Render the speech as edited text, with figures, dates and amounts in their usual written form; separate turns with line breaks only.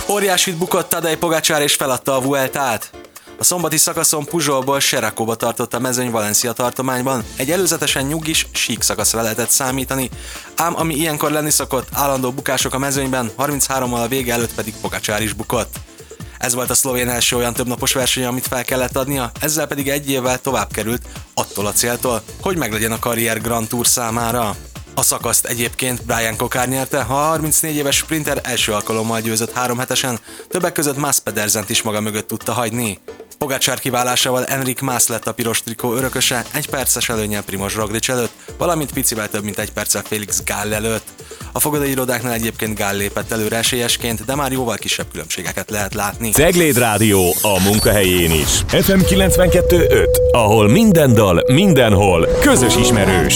Óriásit bukott Tadej Pogačar és feladta a Vueltát. A szombati szakaszon Puzsolból Serakóba tartott a mezőny Valencia tartományban. Egy előzetesen nyugis, sík szakaszra lehetett számítani, ám ami ilyenkor lenni szokott, állandó bukások a mezőnyben, 33-mal a vége előtt pedig Pogačar is bukott. Ez volt a szlovén első olyan többnapos verseny, amit fel kellett adnia, ezzel pedig egy évvel tovább került attól a céltól, hogy meglegyen a karrier Grand Tour számára. A szakaszt egyébként Brian Kokár nyerte, a 34 éves sprinter első alkalommal győzött 3 hetesen, többek között Mats Pedersent is maga mögött tudta hagyni. Pogačar kiválásával Enric Mas lett a piros trikó örököse, 1 perces előnnyel Primož Roglič előtt, valamint picivel több mint 1 perccel Felix Gall előtt. A fogadói irodáknál egyébként Gall lépett előre esélyesként, de már jóval kisebb különbségeket lehet látni.
Cegléd Rádió a munkahelyén is. FM 92.5, ahol minden dal, mindenhol közös ismerős.